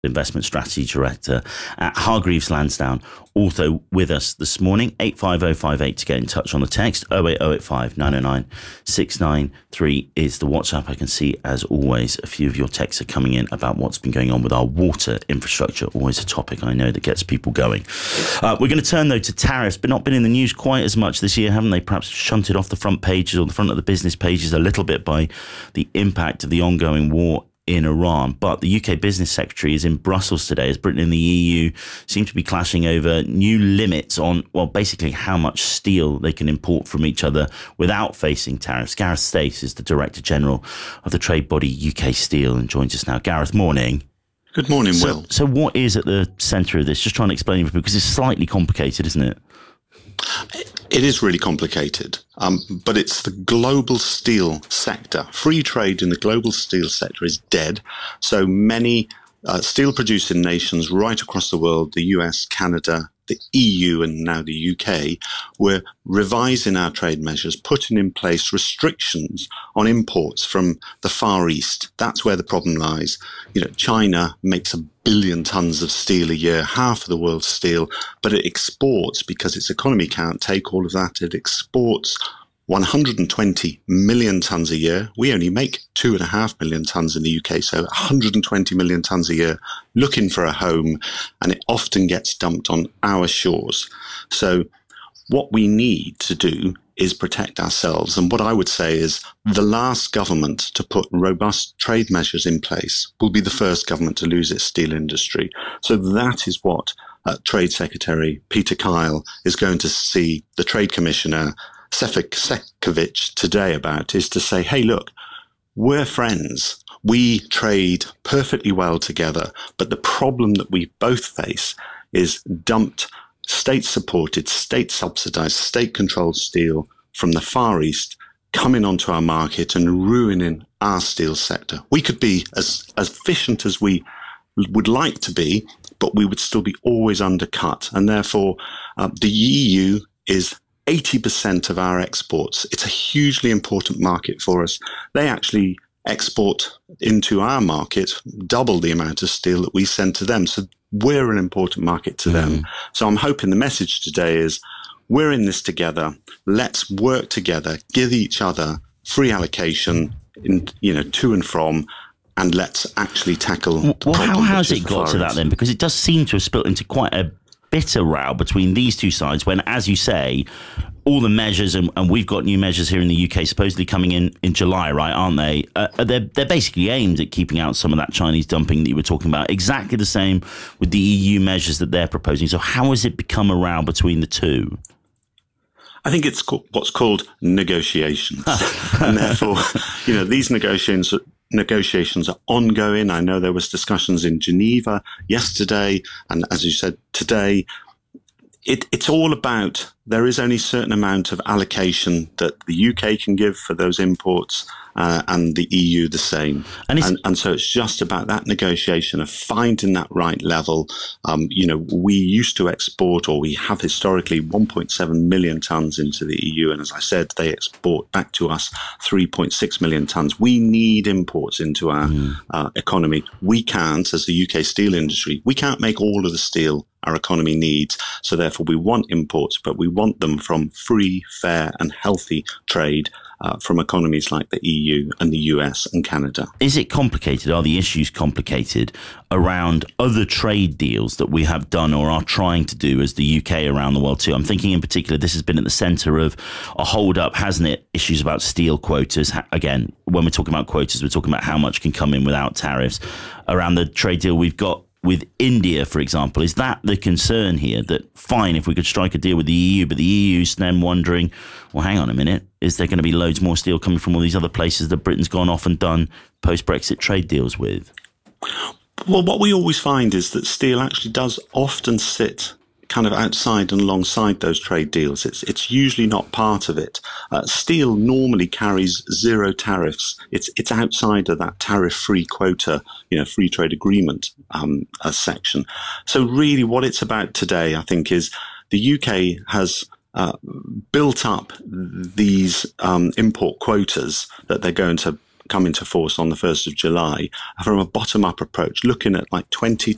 Investment Strategy Director at Hargreaves Lansdown, also with us this morning. 85058 to get in touch on the text. 08085 909 693 is the WhatsApp. I can see, as always, a few of your texts are coming in about what's been going on with our water infrastructure. Always a topic I know that gets people going. We're going to turn, though, to tariffs, but not been in the news quite as much this year, haven't they? Perhaps shunted off the front pages or the front of the business pages a little bit by the impact of the ongoing war in Iran. But the UK Business Secretary is in Brussels today as Britain and the EU seem to be clashing over new limits on, well, basically how much steel they can import from each other without facing tariffs. Gareth Stace is the Director General of the trade body UK Steel and joins us now. Gareth, morning. Good morning, Will. So what is at the centre of this? Just trying to explain it, because it's slightly complicated, isn't it? It is really complicated, but it's the global steel sector. Free trade in the global steel sector is dead. So many steel producing nations right across the world, the US, Canada, the EU and now the UK, we're revising our trade measures, putting in place restrictions on imports from the Far East. That's where the problem lies. You know, China makes 1 billion tons of steel a year, half of the world's steel, but it exports, because its economy can't take all of that, it exports 120 million tons a year. We only make 2.5 million tons in the UK, so 120 million tons a year looking for a home, and it often gets dumped on our shores. So what we need to do is protect ourselves. And what I would say is the last government to put robust trade measures in place will be the first government to lose its steel industry. So that is what Trade Secretary Peter Kyle is going to see the Trade Commissioner Šefčovič today about, is to say, hey, look, we're friends. We trade perfectly well together. But the problem that we both face is dumped, state-supported, state-subsidized, state-controlled steel from the Far East coming onto our market and ruining our steel sector. We could be as efficient as we would like to be, but we would still be always undercut. And therefore, the EU is 80% of our exports. It's a hugely important market for us. They actually export into our market double the amount of steel that we send to them. So we're an important market to them. So I'm hoping the message today is we're in this together. Let's work together, give each other free allocation to and from, and let's actually tackle. Well, how has it got to that then? Because it does seem to have split into quite a bitter row between these two sides when, as you say, all the measures, and we've got new measures here in the UK supposedly coming in July, right, aren't they? They're basically aimed at keeping out some of that Chinese dumping that you were talking about. Exactly the same with the EU measures that they're proposing. So how has it become a row between the two? I think it's what's called negotiations. And therefore, these negotiations are ongoing. I know there was discussions in Geneva yesterday, and as you said, today. It's all about, there is only a certain amount of allocation that the UK can give for those imports, and the EU the same. And so it's just about that negotiation of finding that right level. We used to export, or we have historically, 1.7 million tons into the EU. And as I said, they export back to us 3.6 million tons. We need imports into our economy. We can't, as the UK steel industry, we can't make all of the steel our economy needs. So therefore we want imports, but we want them from free, fair and healthy trade from economies like the EU and the US and Canada. Is it complicated? Are the issues complicated around other trade deals that we have done or are trying to do as the UK around the world too? I'm thinking in particular, this has been at the centre of a hold-up, hasn't it? Issues about steel quotas. Again, when we're talking about quotas, we're talking about how much can come in without tariffs. Around the trade deal we've got with India, for example, is that the concern here? That fine, if we could strike a deal with the EU, but the EU's then wondering, well, hang on a minute, is there going to be loads more steel coming from all these other places that Britain's gone off and done post-Brexit trade deals with? Well, what we always find is that steel actually does often sit kind of outside and alongside those trade deals. It's usually not part of it. Steel normally carries zero tariffs. It's outside of that tariff-free quota, free trade agreement section. So really what it's about today, I think, is the UK has built up these import quotas that they're going to come into force on the 1st of July from a bottom-up approach, looking at like 20